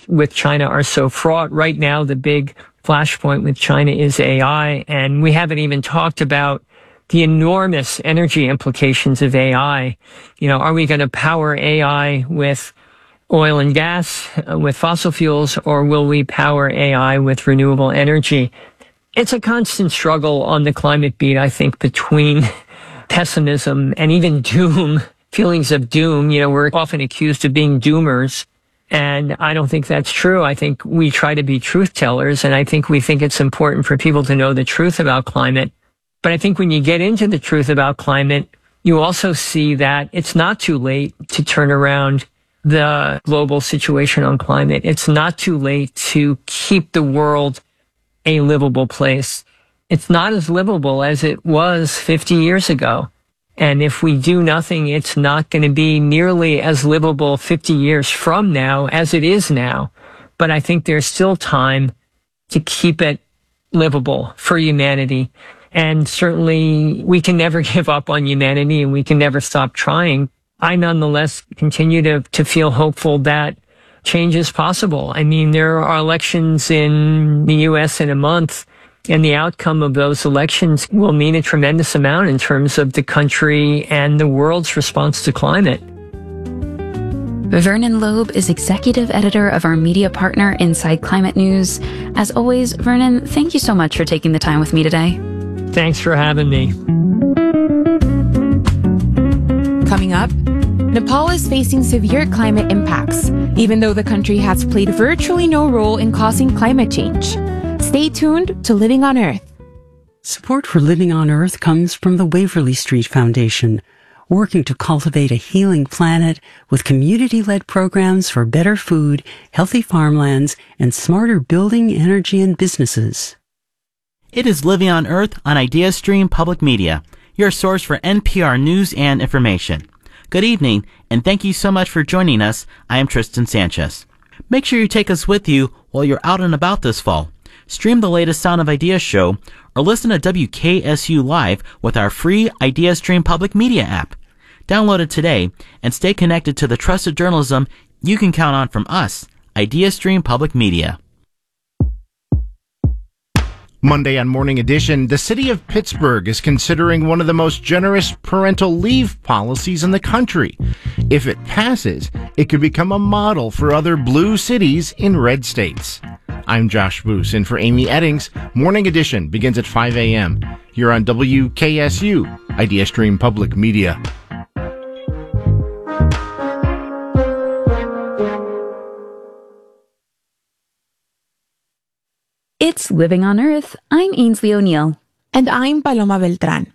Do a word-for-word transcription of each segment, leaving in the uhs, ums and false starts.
with China are so fraught. Right now, the big flashpoint with China is A I, and we haven't even talked about the enormous energy implications of A I. You know, are we going to power A I with oil and gas, uh, with fossil fuels, or will we power A I with renewable energy? It's a constant struggle on the climate beat, I think, between pessimism and even doom, feelings of doom. You know, we're often accused of being doomers, and I don't think that's true. I think we try to be truth tellers, and I think we think it's important for people to know the truth about climate. But I think when you get into the truth about climate, you also see that it's not too late to turn around the global situation on climate. It's not too late to keep the world a livable place. It's not as livable as it was fifty years ago. And if we do nothing, it's not going to be nearly as livable fifty years from now as it is now. But I think there's still time to keep it livable for humanity. And certainly we can never give up on humanity, and we can never stop trying. I nonetheless continue to, to feel hopeful that change is possible. I mean, there are elections in the U S in a month, and the outcome of those elections will mean a tremendous amount in terms of the country and the world's response to climate. Vernon Loeb is executive editor of our media partner, Inside Climate News. As always, Vernon, thank you so much for taking the time with me today. Thanks for having me. Coming up, Nepal is facing severe climate impacts, even though the country has played virtually no role in causing climate change. Stay tuned to Living on Earth. Support for Living on Earth comes from the Waverly Street Foundation, working to cultivate a healing planet with community-led programs for better food, healthy farmlands, and smarter building, energy, and businesses. It is Living on Earth on IdeaStream Public Media, your source for N P R news and information. Good evening, and thank you so much for joining us. I am Tristan Sanchez. Make sure you take us with you while you're out and about this fall. Stream the latest Sound of Ideas show, or listen to W K S U Live with our free IdeaStream Public Media app. Download it today and stay connected to the trusted journalism you can count on from us, IdeaStream Public Media. Monday on Morning Edition, the city of Pittsburgh is considering one of the most generous parental leave policies in the country. If it passes, it could become a model for other blue cities in red states. I'm Josh Boos, in for Amy Eddings. Morning Edition begins at five a.m. here on W K S U, IdeaStream Public Media. It's Living on Earth. I'm Ainsley O'Neill. And I'm Paloma Beltran.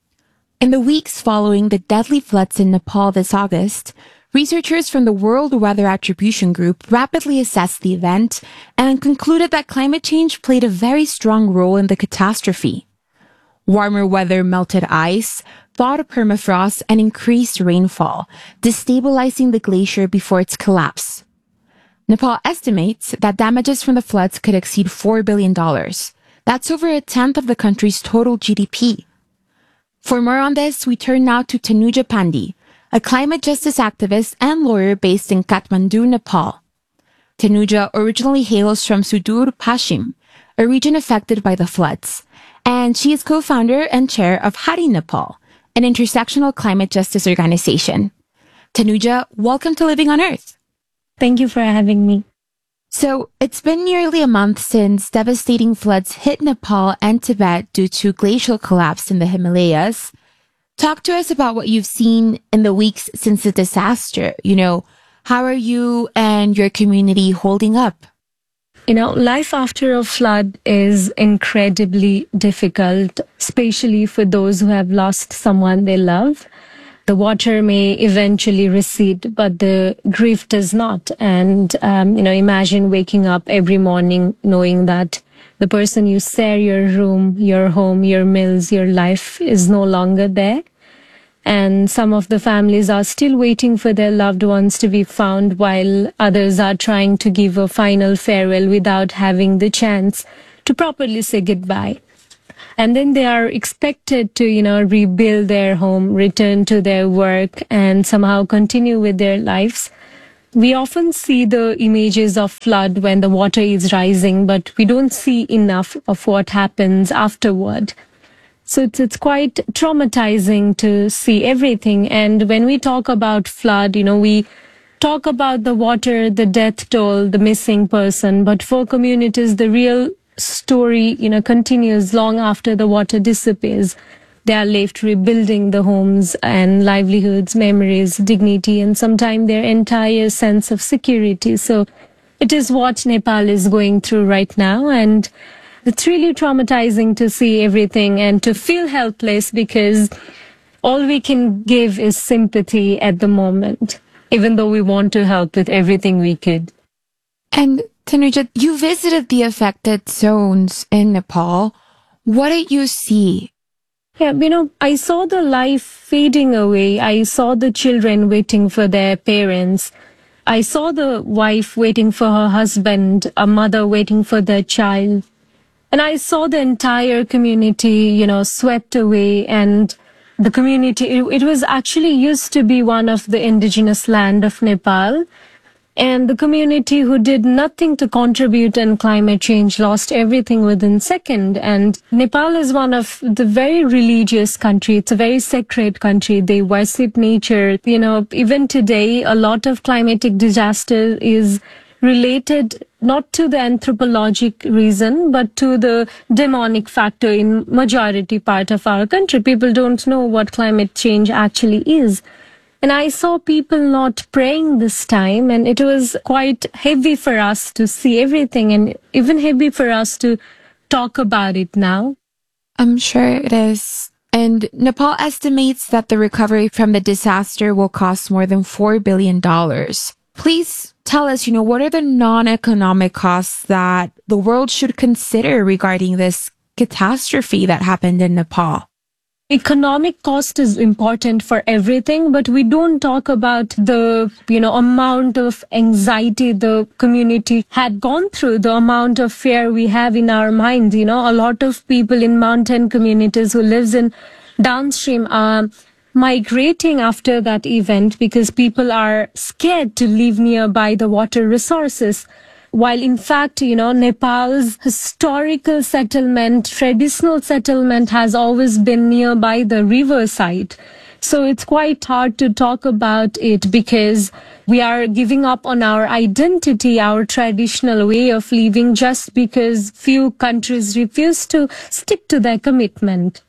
In the weeks following the deadly floods in Nepal this August, researchers from the World Weather Attribution Group rapidly assessed the event and concluded that climate change played a very strong role in the catastrophe. Warmer weather melted ice, thawed permafrost, and increased rainfall, destabilizing the glacier before its collapse. Nepal estimates that damages from the floods could exceed four billion dollars. That's over a tenth of the country's total G D P. For more on this, we turn now to Tanuja Pandey, a climate justice activist and lawyer based in Kathmandu, Nepal. Tanuja originally hails from Sudur Pashchim, a region affected by the floods, and she is co-founder and chair of Hari Nepal, an intersectional climate justice organization. Tanuja, welcome to Living on Earth. Thank you for having me. So, it's been nearly a month since devastating floods hit Nepal and Tibet due to glacial collapse in the Himalayas. Talk to us about what you've seen in the weeks since the disaster. You know, how are you and your community holding up? You know, life after a flood is incredibly difficult, especially for those who have lost someone they love. The water may eventually recede, but the grief does not. And, um, you know, imagine waking up every morning knowing that the person you share your room, your home, your meals, your life is no longer there. And some of the families are still waiting for their loved ones to be found, while others are trying to give a final farewell without having the chance to properly say goodbye. And then they are expected to, you know, rebuild their home, return to their work, and somehow continue with their lives. We often see the images of flood when the water is rising, but we don't see enough of what happens afterward. So it's, it's quite traumatizing to see everything. And when we talk about flood, you know, we talk about the water, the death toll, the missing person, but for communities, the real story, you know, continues long after the water disappears. They are left rebuilding the homes and livelihoods, memories, dignity, and sometimes their entire sense of security. So it is what Nepal is going through right now. And it's really traumatizing to see everything and to feel helpless because all we can give is sympathy at the moment, even though we want to help with everything we could. And Tanuja, you visited the affected zones in Nepal. What did you see? Yeah, you know, I saw the life fading away. I saw the children waiting for their parents. I saw the wife waiting for her husband, a mother waiting for their child. And I saw the entire community, you know, swept away. And the community, it, it was actually used to be one of the indigenous land of Nepal. And the community who did nothing to contribute in climate change lost everything within second. And Nepal is one of the very religious country. It's a very sacred country. They worship nature. You know, even today, a lot of climatic disaster is related not to the anthropologic reason, but to the demonic factor in majority part of our country. People don't know what climate change actually is. And I saw people not praying this time, and it was quite heavy for us to see everything, and even heavy for us to talk about it now. I'm sure it is. And Nepal estimates that the recovery from the disaster will cost more than four billion dollars. Please tell us, you know, what are the non-economic costs that the world should consider regarding this catastrophe that happened in Nepal? Economic cost is important for everything, but we don't talk about the, you know, amount of anxiety the community had gone through, the amount of fear we have in our mind. You know, a lot of people in mountain communities who lives in downstream are migrating after that event because people are scared to live nearby the water resources. While in fact, you know, Nepal's historical settlement, traditional settlement has always been nearby the riverside. So it's quite hard to talk about it because we are giving up on our identity, our traditional way of living just because few countries refuse to stick to their commitment.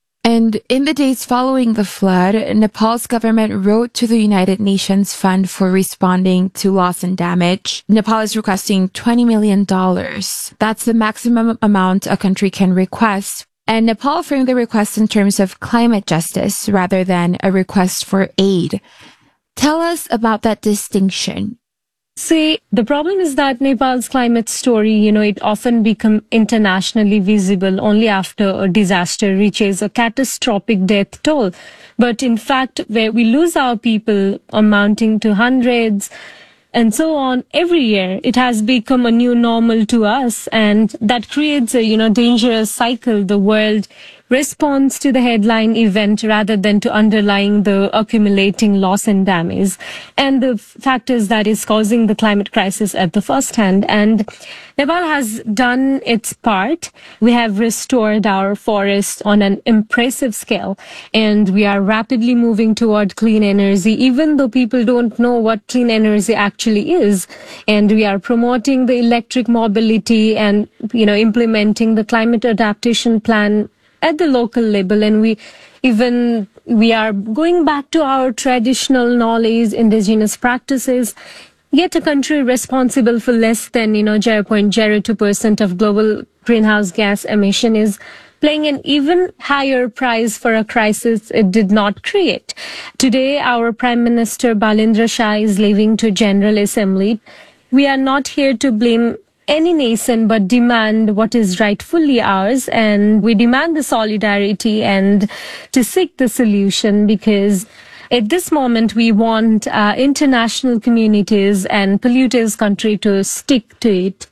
And in the days following the flood, Nepal's government wrote to the United Nations Fund for Responding to Loss and Damage. Nepal is requesting twenty million dollars. That's the maximum amount a country can request. And Nepal framed the request in terms of climate justice rather than a request for aid. Tell us about that distinction. See, the problem is that Nepal's climate story, you know, it often becomes internationally visible only after a disaster reaches a catastrophic death toll. But in fact, where we lose our people amounting to hundreds and so on every year, it has become a new normal to us. And that creates a, you know, dangerous cycle. The world responds to the headline event rather than to underlying the accumulating loss and damage and the factors that is causing the climate crisis at the first hand. And Nepal has done its part. We have restored our forests on an impressive scale, and we are rapidly moving toward clean energy, even though people don't know what clean energy actually is. And we are promoting the electric mobility and, you know, implementing the climate adaptation plan at the local level, and we even we are going back to our traditional knowledge, indigenous practices. Yet a country responsible for less than, you know, zero point zero two percent of global greenhouse gas emission is paying an even higher price for a crisis it did not create. Today, our Prime Minister Balendra Shah is leaving to General Assembly. We are not here to blame any nation but demand what is rightfully ours, and we demand the solidarity and to seek the solution because at this moment we want uh, international communities and polluters country to stick to it.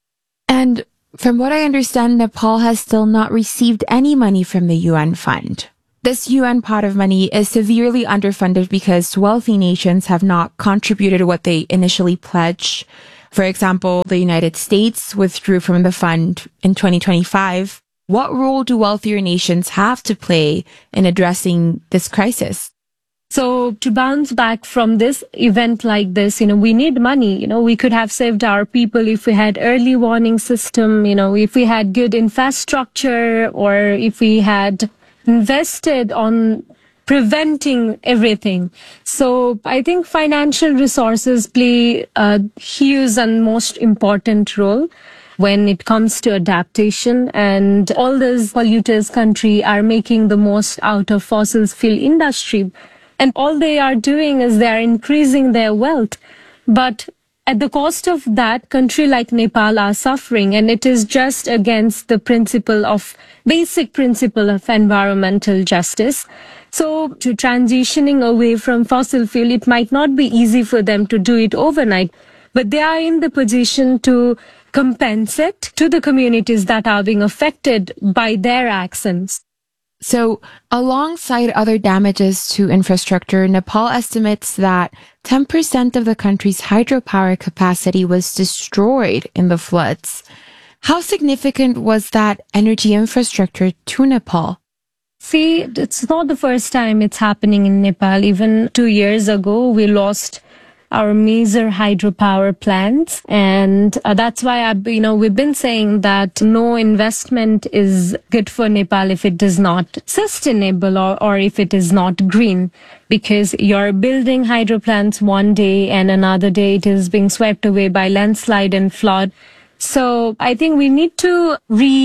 And from what I understand, Nepal has still not received any money from the U N fund. This U N pot of money is severely underfunded because wealthy nations have not contributed what they initially pledged. For example, the United States withdrew from the fund in twenty twenty-five. What role do wealthier nations have to play in addressing this crisis? So to bounce back from this event like this, you know, we need money. You know, we could have saved our people if we had early warning system, you know, if we had good infrastructure, or if we had invested on preventing everything. So I think financial resources play a huge and most important role when it comes to adaptation, and all these polluters country are making the most out of fossil fuel industry, and all they are doing is they are increasing their wealth. But at the cost of that, country like Nepal are suffering, and it is just against the principle of basic principle of environmental justice. So to transitioning away from fossil fuel, it might not be easy for them to do it overnight, but they are in the position to compensate to the communities that are being affected by their actions. So, alongside other damages to infrastructure, Nepal estimates that ten percent of the country's hydropower capacity was destroyed in the floods. How significant was that energy infrastructure to Nepal? See, it's not the first time it's happening in Nepal. Even two years ago, we lost our major hydropower plants. And uh, that's why, I, you know, we've been saying that no investment is good for Nepal if it is not sustainable, or, or if it is not green, because you're building hydro plants one day and another day it is being swept away by landslide and flood. So I think we need to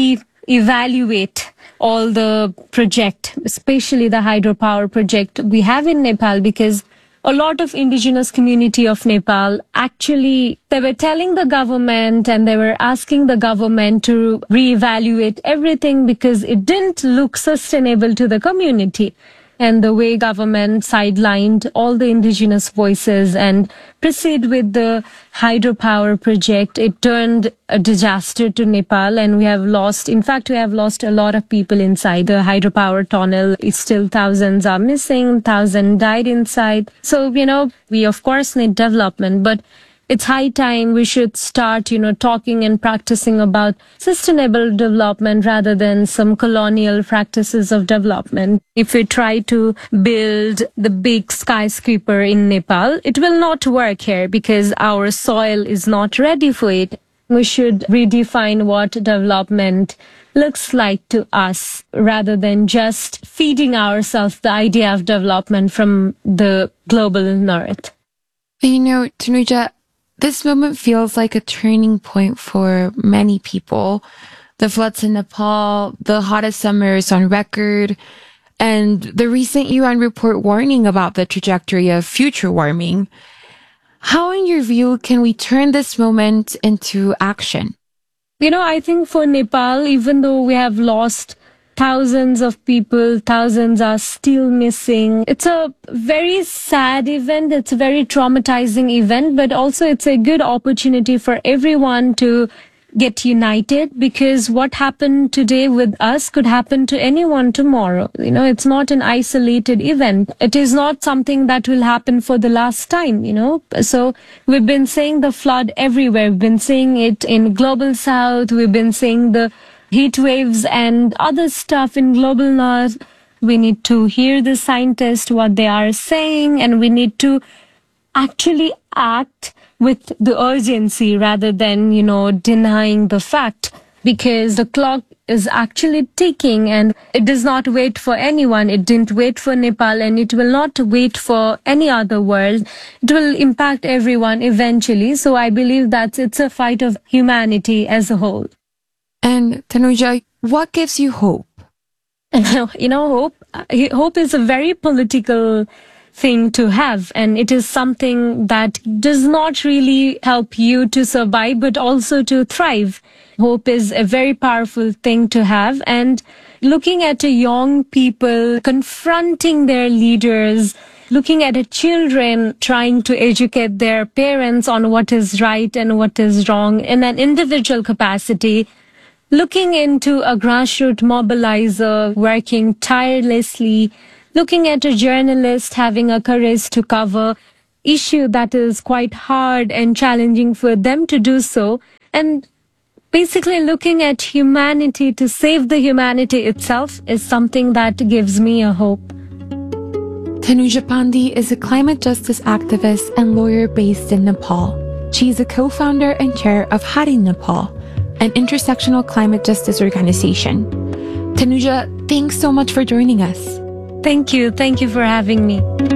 re-evaluate all the project, especially the hydropower project we have in Nepal, because a lot of indigenous community of Nepal, actually, they were telling the government and they were asking the government to reevaluate everything because it didn't look sustainable to the community. And the way government sidelined all the indigenous voices and proceed with the hydropower project, it turned a disaster to Nepal, and we have lost, in fact, we have lost a lot of people inside the hydropower tunnel. It's still thousands are missing, thousands died inside. So, you know, we of course need development, but it's high time we should start, you know, talking and practicing about sustainable development rather than some colonial practices of development. If we try to build the big skyscraper in Nepal, it will not work here because our soil is not ready for it. We should redefine what development looks like to us rather than just feeding ourselves the idea of development from the global north. You know, Tanuja, this moment feels like a turning point for many people. The floods in Nepal, the hottest summers on record, and the recent U N report warning about the trajectory of future warming. How, in your view, can we turn this moment into action? You know, I think for Nepal, even though we have lost thousands of people, thousands are still missing. It's a very sad event. It's a very traumatizing event, but also it's a good opportunity for everyone to get united, because what happened today with us could happen to anyone tomorrow. You know, it's not an isolated event. It is not something that will happen for the last time, you know. So we've been seeing the flood everywhere. We've been seeing it in Global South. We've been seeing the heat waves and other stuff in Global North. We need to hear the scientists, what they are saying, and we need to actually act with the urgency rather than, you know, denying the fact, because the clock is actually ticking and it does not wait for anyone. It didn't wait for Nepal, and it will not wait for any other world. It will impact everyone eventually. So I believe that it's a fight of humanity as a whole. And Tanuja, what gives you hope? You know, hope, hope is a very political thing to have, and it is something that does not really help you to survive, but also to thrive. Hope is a very powerful thing to have, and looking at a young people confronting their leaders, looking at a children trying to educate their parents on what is right and what is wrong in an individual capacity, looking into a grassroots mobilizer, working tirelessly, looking at a journalist having a courage to cover issue that is quite hard and challenging for them to do so, and basically looking at humanity to save the humanity itself is something that gives me a hope. Tanuja Pandey is a climate justice activist and lawyer based in Nepal. She is a co-founder and chair of Hari Nepal, an intersectional climate justice organization. Tanuja, thanks so much for joining us. Thank you. Thank you for having me.